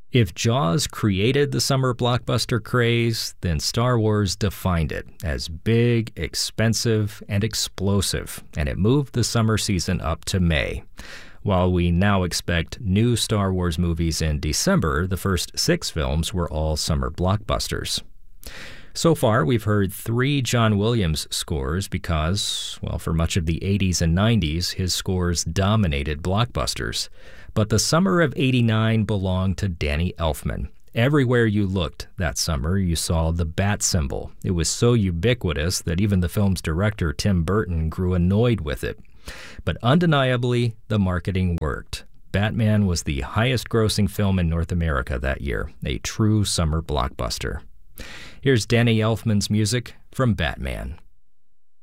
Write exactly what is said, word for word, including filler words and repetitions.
If Jaws created the summer blockbuster craze, then Star Wars defined it as big, expensive, and explosive, and it moved the summer season up to May. While we now expect new Star Wars movies in December, the first six films were all summer blockbusters. So far, we've heard three John Williams scores because, well, for much of the eighties and nineties, his scores dominated blockbusters. But the summer of eighty-nine belonged to Danny Elfman. Everywhere you looked that summer, you saw the bat symbol. It was so ubiquitous that even the film's director, Tim Burton, grew annoyed with it. But undeniably, the marketing worked. Batman was the highest-grossing film in North America that year, a true summer blockbuster. Here's Danny Elfman's music from Batman.